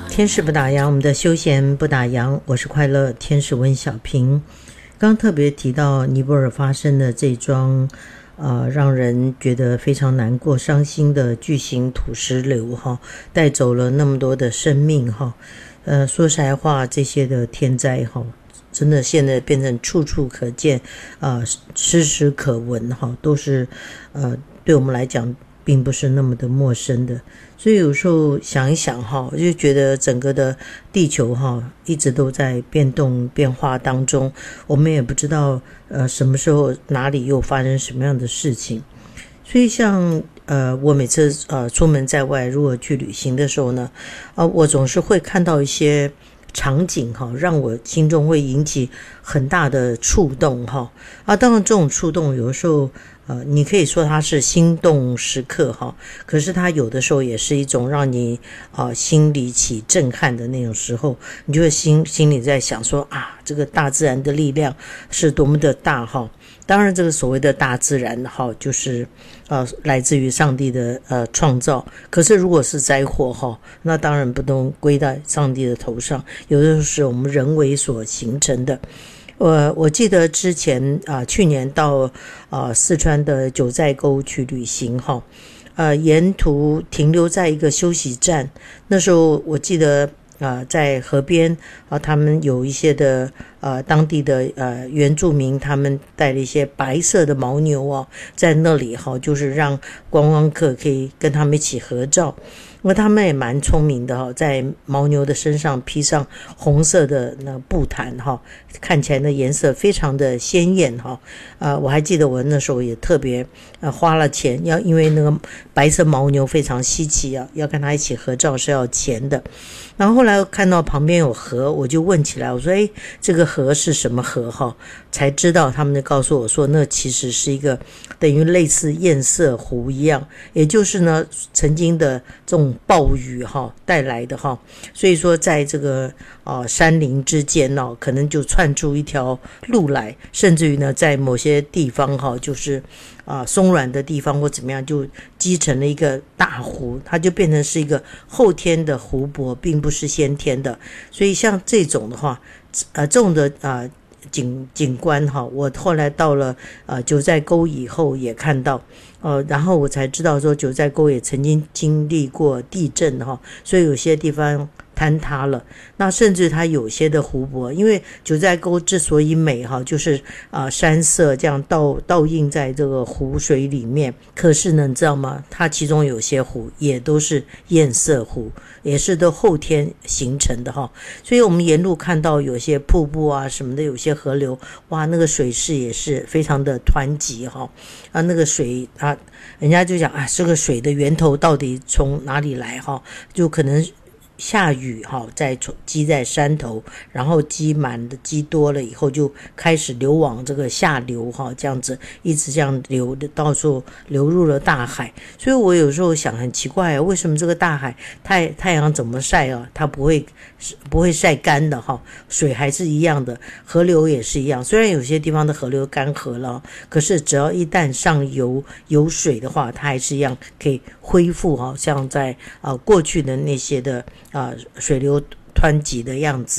天使不打烊，我们的休闲不打烊，我是快乐天使温小平。刚特别提到尼泊尔发生的这桩让人觉得非常难过伤心的巨型土石流带走了那么多的生命说实在话，这些的天灾真的现在变成处处可见时时可闻都是对我们来讲并不是那么的陌生的。所以有时候想一想我就觉得整个的地球一直都在变动变化当中，我们也不知道什么时候哪里又发生什么样的事情。所以像我每次出门在外如果去旅行的时候呢我总是会看到一些场景让我心中会引起很大的触动当然这种触动有的时候你可以说它是心动时刻可是它有的时候也是一种让你心里起震撼的那种时候，你就会心里在想说这个大自然的力量是多么的大当然这个所谓的大自然就是来自于上帝的创造，可是如果是灾祸那当然不能归在上帝的头上，有的时候是我们人为所形成的。我记得之前去年到四川的九寨沟去旅行沿途停留在一个休息站，那时候我记得在河边他们有一些的当地的原住民，他们带了一些白色的牦牛在那里就是让观光客可以跟他们一起合照。那他们也蛮聪明的在牦牛的身上披上红色的那布毯看起来那颜色非常的鲜艳我还记得我那时候也特别花了钱，因为那个白色牦牛非常稀奇要跟他一起合照是要钱的。然后后来看到旁边有河，我就问起来，我说这个河是什么河才知道他们就告诉我说那其实是一个等于类似堰塞湖一样，也就是呢曾经的这种暴雨带来的所以说在这个山林之间可能就窜出一条路来，甚至于呢在某些地方就是松软的地方或怎么样就积成了一个大湖，它就变成是一个后天的湖泊，并不是先天的。所以像这种的话这种的景观我后来到了九寨沟以后也看到然后我才知道说九寨沟也曾经经历过地震所以有些地方坍塌了。那甚至它有些的湖泊，因为九寨沟之所以美就是山色这样倒映在这个湖水里面，可是呢你知道吗，它其中有些湖也都是堰塞湖，也是都后天形成的所以我们沿路看到有些瀑布什么的，有些河流哇那个水势也是非常的湍急那个水人家就讲这个水的源头到底从哪里来就可能下雨再积在山头，然后积多了以后就开始流往这个下流这样子一直这样流的，到时候流入了大海。所以我有时候想很奇怪为什么这个大海太阳怎么晒它不会晒干的水还是一样的，河流也是一样，虽然有些地方的河流干涸了，可是只要一旦上有水的话，它还是一样可以恢复像在过去的那些的水流湍急的样子。